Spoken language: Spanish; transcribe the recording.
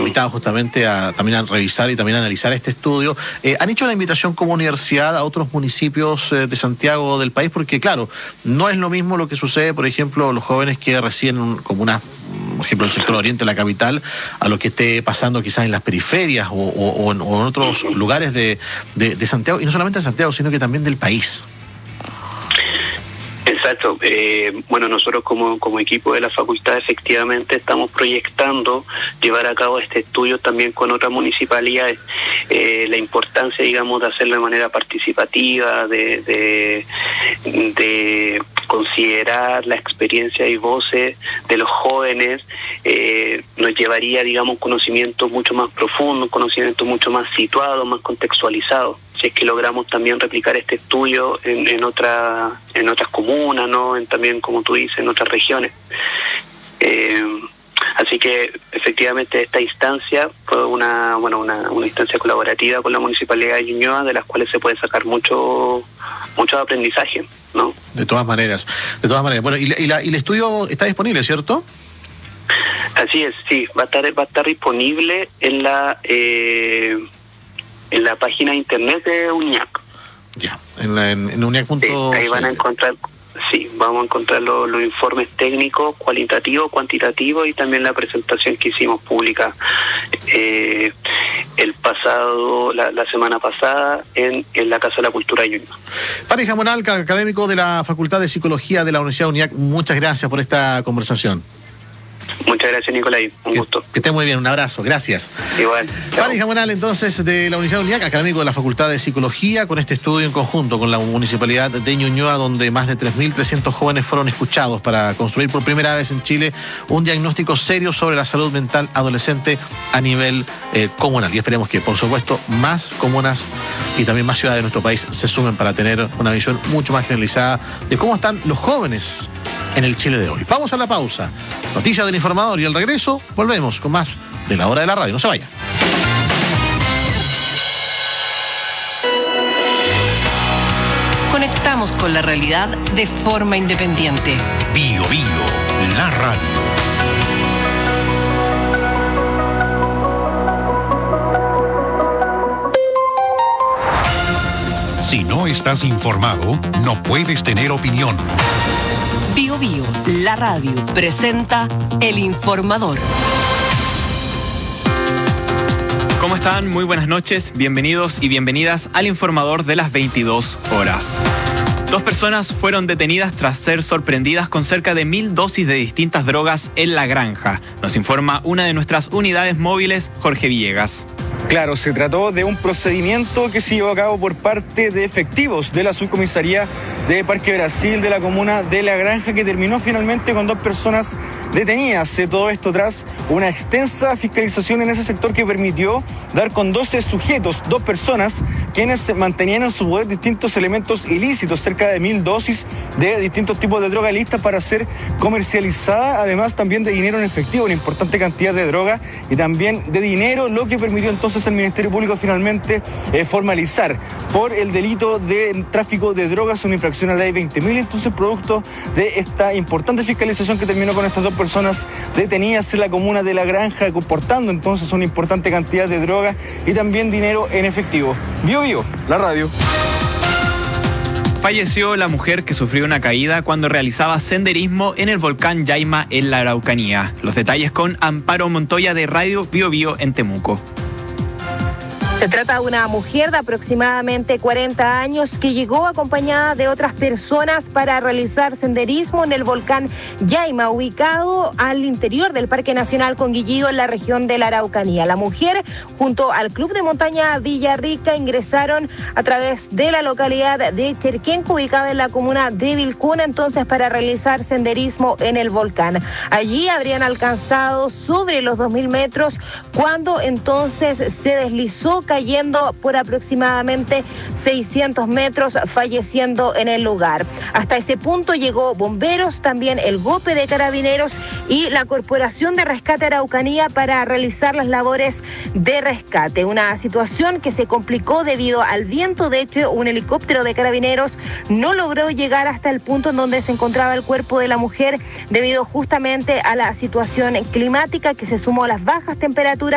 invitado justamente también a revisar y también a analizar este estudio. ¿Han hecho una invitación como universidad a otros municipios de Santiago del país? Porque claro, no es lo mismo lo que sucede, por ejemplo, los jóvenes que residen como por ejemplo, el sector oriente de la capital, a lo que esté pasando quizás en las periferias o en otros lugares de Santiago, y no solamente en Santiago, sino que también del país. Exacto. Bueno, nosotros como equipo de la facultad efectivamente estamos proyectando llevar a cabo este estudio también con otras municipalidades. La importancia, digamos, de hacerlo de manera participativa, de considerar la experiencia y voces de los jóvenes, nos llevaría, digamos, un conocimiento mucho más profundo, un conocimiento mucho más situado, más contextualizado. Si es que logramos también replicar este estudio en otras comunas, ¿no? También, como tú dices, en otras regiones. Así que efectivamente esta instancia fue una instancia colaborativa con la Municipalidad de Ñuñoa, de las cuales se puede sacar mucho aprendizaje, ¿no? De todas maneras. Bueno, y el estudio está disponible, ¿cierto? Así es, sí, va a estar disponible en la página de internet de UNIAC. Ya, en uniac.cl. Sí, ahí van a encontrar, sí, vamos a encontrar los informes técnicos, cualitativos, cuantitativos, y también la presentación que hicimos pública la semana pasada en la Casa de la Cultura de Ñuñoa. Pareja Monalca, académico de la Facultad de Psicología de la Universidad UNIAC, muchas gracias por esta conversación. Muchas gracias, Nicolai. Un gusto. Que esté muy bien. Un abrazo. Gracias. Igual. Pareja Monal, entonces, de la Universidad UNIAC, académico de la Facultad de Psicología, con este estudio en conjunto con la Municipalidad de Ñuñoa, donde más de 3.300 jóvenes fueron escuchados para construir por primera vez en Chile un diagnóstico serio sobre la salud mental adolescente a nivel comunal. Y esperemos que, por supuesto, más comunas y también más ciudades de nuestro país se sumen para tener una visión mucho más generalizada de cómo están los jóvenes en el Chile de hoy. Vamos a la pausa. Noticias del Informador, y al regreso volvemos con más de La Hora de la Radio. No se vaya. Conectamos con la realidad de forma independiente. Bio, la radio. Si no estás informado, no puedes tener opinión. Bio, la radio presenta El Informador. ¿Cómo están? Muy buenas noches, bienvenidos y bienvenidas al Informador de las 22 horas. 2 personas fueron detenidas tras ser sorprendidas con cerca de 1.000 dosis de distintas drogas en La Granja. Nos informa una de nuestras unidades móviles, Jorge Villegas. Claro, se trató de un procedimiento que se llevó a cabo por parte de efectivos de la subcomisaría de Parque Brasil de la comuna de La Granja, que terminó finalmente con 2 personas detenidas. Todo esto tras una extensa fiscalización en ese sector que permitió dar con 12 sujetos, 2 personas, quienes mantenían en su poder distintos elementos ilícitos, cerca de 1.000 dosis de distintos tipos de droga listas para ser comercializada, además también de dinero en efectivo, una importante cantidad de droga y también de dinero, lo que permitió entonces el Ministerio Público finalmente formalizar por el delito de tráfico de drogas una infracción a la ley 20.000. Entonces, producto de esta importante fiscalización que terminó con estas 2 personas detenidas en la comuna de La Granja, comportando entonces una importante cantidad de droga y también dinero en efectivo. Bio, la radio. Falleció la mujer que sufrió una caída cuando realizaba senderismo en el volcán Yaima en la Araucanía. Los detalles con Amparo Montoya de Radio Bio en Temuco. Se trata de una mujer de aproximadamente 40 años que llegó acompañada de otras personas para realizar senderismo en el volcán Yaima, ubicado al interior del Parque Nacional Conguillío en la región de la Araucanía. La mujer, junto al Club de Montaña Villarrica, ingresaron a través de la localidad de Cherquenco, ubicada en la comuna de Vilcún, entonces para realizar senderismo en el volcán. Allí habrían alcanzado sobre los 2.000 metros cuando entonces se deslizó, cayendo por aproximadamente 600 metros, falleciendo en el lugar. Hasta ese punto llegó bomberos, también el GOPE de Carabineros y la Corporación de Rescate Araucanía para realizar las labores de rescate. Una situación que se complicó debido al viento. De hecho, un helicóptero de Carabineros no logró llegar hasta el punto en donde se encontraba el cuerpo de la mujer debido justamente a la situación climática que se sumó a las bajas temperaturas